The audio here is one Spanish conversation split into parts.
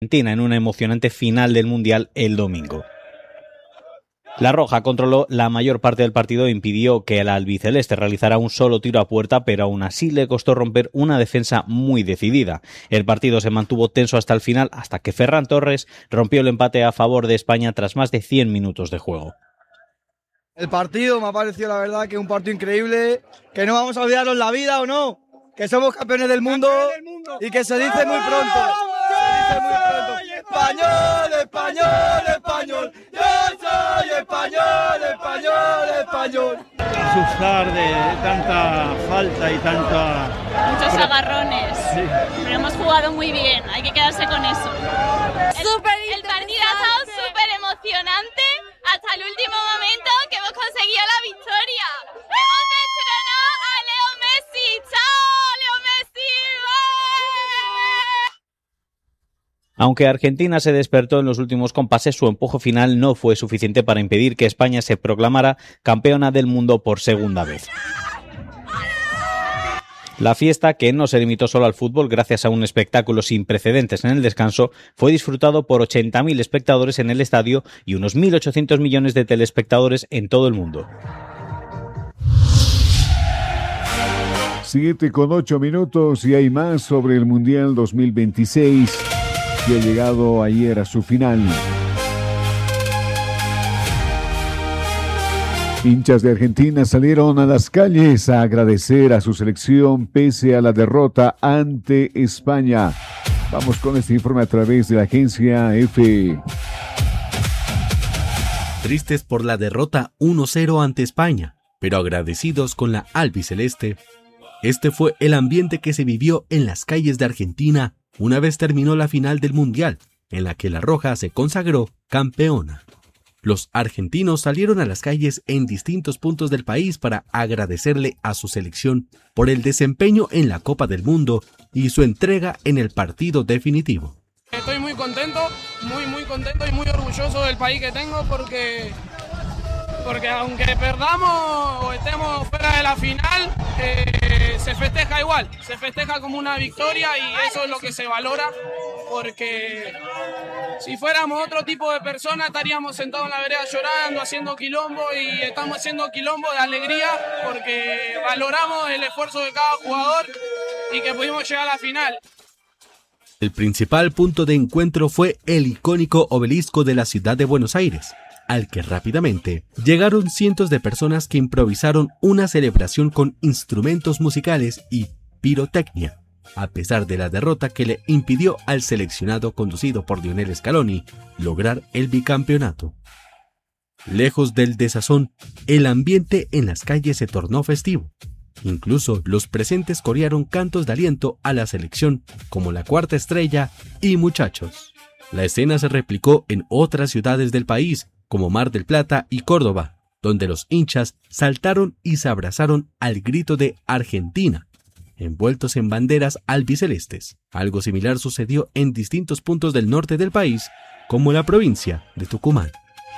Argentina en una emocionante final del Mundial el domingo. La Roja controló la mayor parte del partido e impidió que el albiceleste realizara un solo tiro a puerta, pero aún así le costó romper una defensa muy decidida. El partido se mantuvo tenso hasta el final, hasta que Ferran Torres rompió el empate a favor de España tras más de 100 minutos de juego. El partido me ha parecido, la verdad, que es un partido increíble, que no vamos a olvidarlo en la vida, ¿o no? Que somos campeones del mundo y que se dice muy pronto. Español, español, español, yo soy español, español, español. Asustar de tanta falta y tanta... Muchos agarrones, sí. Pero hemos jugado muy bien, hay que quedarse con eso. El partido ha estado súper emocionante hasta el último momento que hemos conseguido la victoria. Hemos destronado a Leo Messi. ¡Chao, Leo Messi! Aunque Argentina se despertó en los últimos compases, su empuje final no fue suficiente para impedir que España se proclamara campeona del mundo por segunda vez. La fiesta, que no se limitó solo al fútbol gracias a un espectáculo sin precedentes en el descanso, fue disfrutado por 80.000 espectadores en el estadio y unos 1.800 millones de telespectadores en todo el mundo. 7:08 y hay más sobre el Mundial 2026 que ha llegado ayer a su final. Hinchas de Argentina salieron a las calles a agradecer a su selección pese a la derrota ante España. Vamos con este informe a través de la agencia EFE. Tristes por la derrota 1-0 ante España, pero agradecidos con la albiceleste. Este fue el ambiente que se vivió en las calles de Argentina una vez terminó la final del Mundial, en la que la Roja se consagró campeona. Los argentinos salieron a las calles en distintos puntos del país para agradecerle a su selección por el desempeño en la Copa del Mundo y su entrega en el partido definitivo. Estoy muy contento y muy orgulloso del país que tengo porque aunque perdamos o estemos fuera de la final, se festeja igual, se festeja como una victoria y eso es lo que se valora, porque si fuéramos otro tipo de personas estaríamos sentados en la vereda llorando, haciendo quilombo, y estamos haciendo quilombo de alegría porque valoramos el esfuerzo de cada jugador y que pudimos llegar a la final. El principal punto de encuentro fue el icónico obelisco de la ciudad de Buenos Aires, al que rápidamente llegaron cientos de personas que improvisaron una celebración con instrumentos musicales y pirotecnia, a pesar de la derrota que le impidió al seleccionado conducido por Lionel Scaloni lograr el bicampeonato. Lejos del desazón, el ambiente en las calles se tornó festivo. Incluso los presentes corearon cantos de aliento a la selección, como La Cuarta Estrella y Muchachos. La escena se replicó en otras ciudades del país, como Mar del Plata y Córdoba, donde los hinchas saltaron y se abrazaron al grito de Argentina, envueltos en banderas albicelestes. Algo similar sucedió en distintos puntos del norte del país, como la provincia de Tucumán.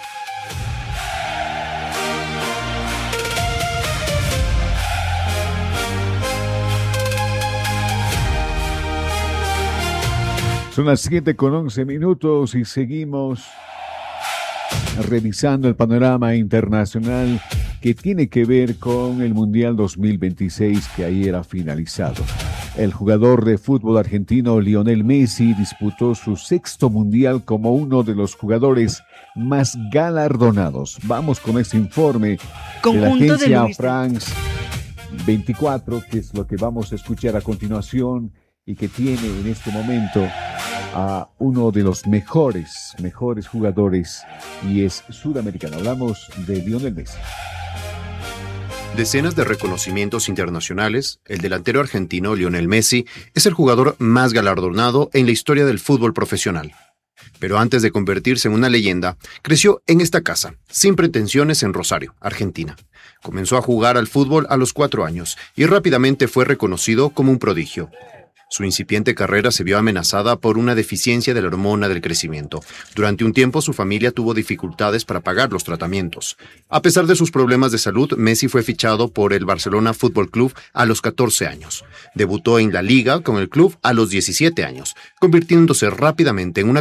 Son las 7:11 y seguimos revisando el panorama internacional que tiene que ver con el Mundial 2026 que ayer ha finalizado. El jugador de fútbol argentino Lionel Messi disputó su sexto Mundial como uno de los jugadores más galardonados. Vamos con este informe de la agencia France 24, que es lo que vamos a escuchar a continuación y que tiene en este momento a uno de los mejores jugadores y es sudamericano. Hablamos de Lionel Messi. Decenas de reconocimientos internacionales, el delantero argentino Lionel Messi es el jugador más galardonado en la historia del fútbol profesional. Pero antes de convertirse en una leyenda, creció en esta casa, sin pretensiones en Rosario, Argentina. Comenzó a jugar al fútbol a los 4 años y rápidamente fue reconocido como un prodigio. Su incipiente carrera se vio amenazada por una deficiencia de la hormona del crecimiento. Durante un tiempo su familia tuvo dificultades para pagar los tratamientos. A pesar de sus problemas de salud, Messi fue fichado por el Barcelona Fútbol Club a los 14 años. Debutó en la Liga con el club a los 17 años, convirtiéndose rápidamente en una